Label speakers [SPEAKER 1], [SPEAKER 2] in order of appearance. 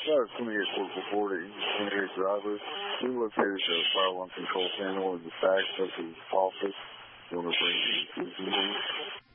[SPEAKER 1] 28 440, 28 driver. We located the fire alarm control panel in the back of the office. You want to bring